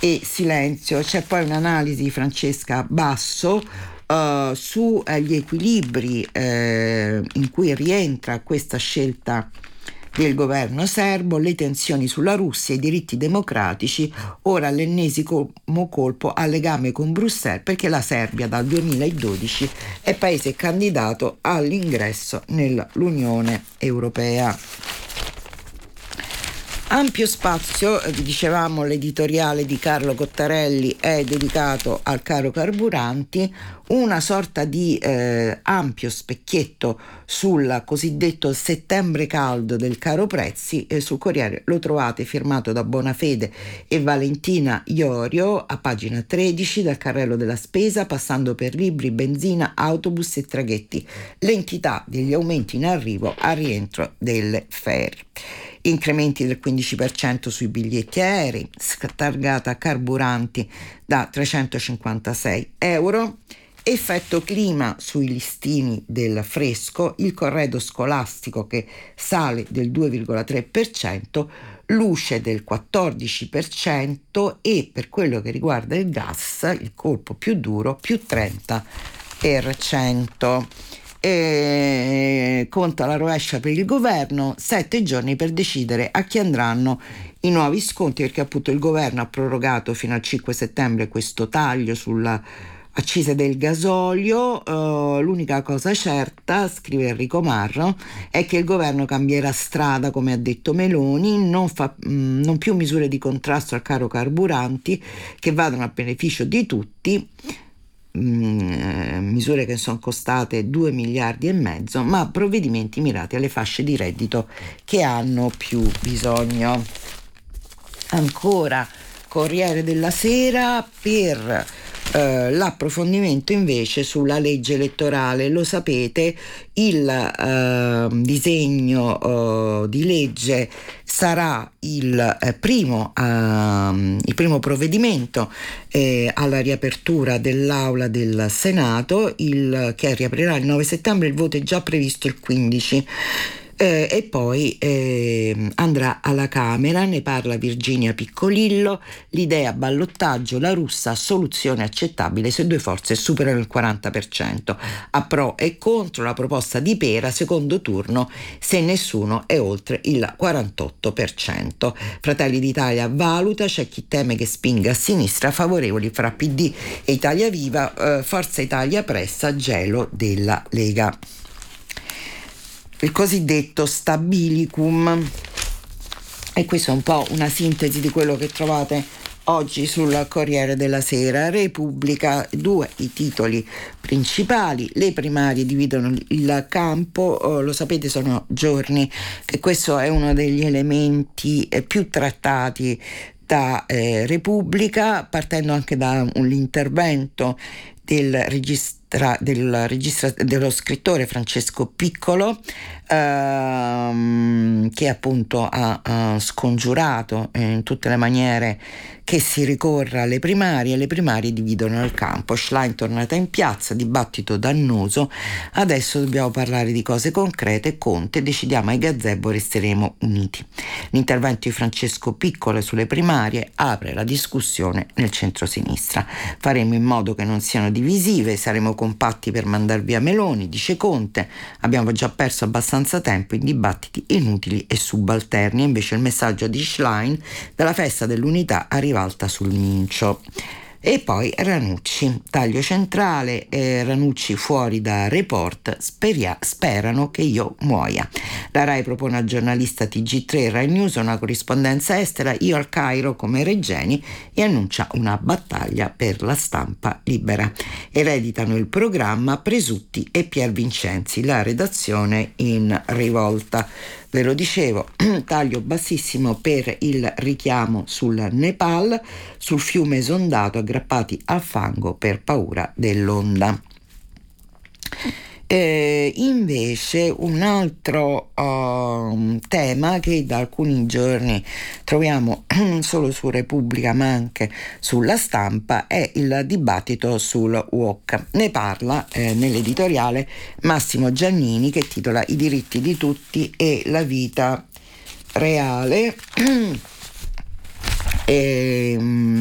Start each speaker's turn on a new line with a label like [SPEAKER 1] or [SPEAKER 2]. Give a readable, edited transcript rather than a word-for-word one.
[SPEAKER 1] e silenzio. C'è poi un'analisi di Francesca Basso sugli equilibri in cui rientra questa scelta del governo serbo, le tensioni sulla Russia, i diritti democratici, ora l'ennesimo colpo al legame con Bruxelles, perché la Serbia dal 2012 è paese candidato all'ingresso nell'Unione Europea. Ampio spazio, dicevamo, l'editoriale di Carlo Cottarelli è dedicato al caro carburanti, una sorta di ampio specchietto sul cosiddetto settembre caldo del caro prezzi. Sul Corriere lo trovate firmato da Bonafede e Valentina Iorio a pagina 13, dal carrello della spesa passando per libri, benzina, autobus e traghetti, l'entità degli aumenti in arrivo al rientro delle ferie. Incrementi del 15% sui biglietti aerei, targata carburanti da 356 euro, effetto clima sui listini del fresco, il corredo scolastico che sale del 2,3%, luce del 14% e per quello che riguarda il gas, il colpo più duro, più 30%. Conta la rovescia per il governo, 7 giorni per decidere a chi andranno i nuovi sconti, perché appunto il governo ha prorogato fino al 5 settembre questo taglio sulla accise del gasolio. L'unica cosa certa, scrive Enrico Marro, è che il governo cambierà strada, come ha detto Meloni, non più misure di contrasto al caro carburanti che vadano a beneficio di tutti, misure che sono costate 2 miliardi e mezzo, ma provvedimenti mirati alle fasce di reddito che hanno più bisogno. Ancora Corriere della Sera per l'approfondimento invece sulla legge elettorale. Lo sapete, il disegno di legge sarà il primo provvedimento alla riapertura dell'aula del Senato, che riaprirà il 9 settembre, il voto è già previsto il 15. E poi andrà alla Camera, ne parla Virginia Piccolillo, l'idea ballottaggio, la russa, soluzione accettabile se due forze superano il 40%, a pro e contro la proposta di Pera, secondo turno se nessuno è oltre il 48%. Fratelli d'Italia valuta, c'è chi teme che spinga a sinistra, favorevoli fra PD e Italia Viva, Forza Italia pressa gelo della Lega. Il cosiddetto stabilicum, e questa è un po' una sintesi di quello che trovate oggi sul Corriere della Sera. Repubblica, due i titoli principali: le primarie dividono il campo, lo sapete, sono giorni che questo è uno degli elementi più trattati da Repubblica, partendo anche da l'intervento dello scrittore Francesco Piccolo, che appunto ha scongiurato in tutte le maniere che si ricorra alle primarie. Le primarie dividono il campo, Schlein tornata in piazza, dibattito dannoso, adesso dobbiamo parlare di cose concrete, Conte, decidiamo ai gazebo, resteremo uniti. L'intervento di Francesco Piccolo sulle primarie apre la discussione nel centro-sinistra, faremo in modo che non siano divisive, saremo compatti per mandar via Meloni, dice Conte, abbiamo già perso abbastanza tempo in dibattiti inutili e subalterni. Invece il messaggio di Schlein: dalla festa dell'unità a rivalta sul Mincio. E poi Ranucci, taglio centrale, Ranucci fuori da Report, sperano che io muoia. La Rai propone al giornalista TG3 Rai News una corrispondenza estera, io al Cairo come Regeni, e annuncia una battaglia per la stampa libera. Ereditano il programma Presutti e Pier Vincenzi, la redazione in rivolta. Ve lo dicevo, taglio bassissimo per il richiamo sul Nepal, sul fiume esondato, aggrappati al fango per paura dell'onda. Invece un altro tema che da alcuni giorni troviamo non solo su Repubblica ma anche sulla Stampa è il dibattito sul WOC. Ne parla nell'editoriale Massimo Giannini, che titola I diritti di tutti e la vita reale.